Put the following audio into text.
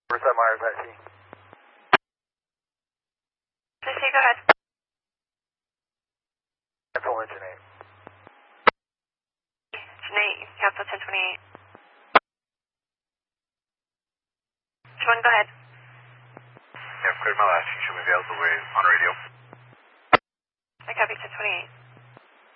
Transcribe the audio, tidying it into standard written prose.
Riverside Myers, I see. CC, go ahead. Cancel engine 8. Engine 8, cancel 1028. One, go ahead. Yeah, I've cleared my last. You should be able to wait on radio. I copy 1028.